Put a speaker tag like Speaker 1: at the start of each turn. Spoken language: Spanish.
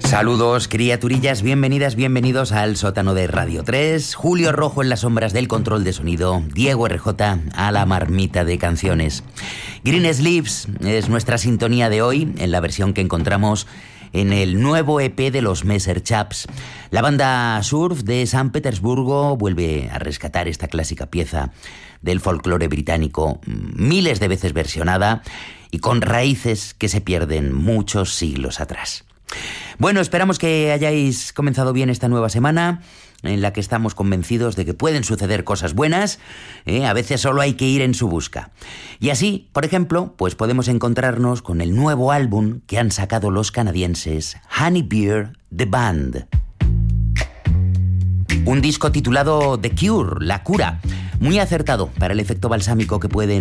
Speaker 1: Saludos, criaturillas, bienvenidas, bienvenidos al sótano de Radio 3. Julio Rojo en las sombras del control de sonido, Diego RJ a la marmita de canciones. Green Sleeves es nuestra sintonía de hoy, en la versión que encontramos en el nuevo EP de los Messer Chaps. La banda surf de San Petersburgo vuelve a rescatar esta clásica pieza del folclore británico, miles de veces versionada y con raíces que se pierden muchos siglos atrás. Bueno, esperamos que hayáis comenzado bien esta nueva semana, en la que estamos convencidos de que pueden suceder cosas buenas, a veces solo hay que ir en su busca. Y así, por ejemplo, pues podemos encontrarnos con el nuevo álbum que han sacado los canadienses Honey Beer The Band. Un disco titulado The Cure, La Cura, muy acertado para el efecto balsámico que pueden